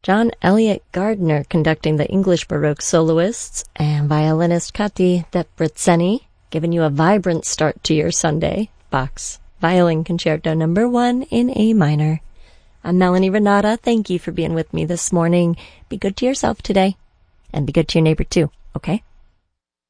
John Elliott Gardner conducting the English Baroque soloists, and violinist Kati Debreceni giving you a vibrant start to your Sunday. Bach's Violin Concerto No. 1 in A minor. I'm Melanie Renata. Thank you for being with me this morning. Be good to yourself today, and be good to your neighbor too, okay?